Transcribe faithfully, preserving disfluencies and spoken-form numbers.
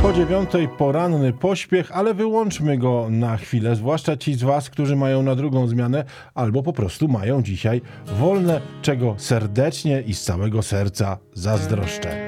po dziewiątej poranny pośpiech, ale wyłączmy go na chwilę, zwłaszcza ci z was, którzy mają na drugą zmianę albo po prostu mają dzisiaj wolne, czego serdecznie i z całego serca zazdroszczę.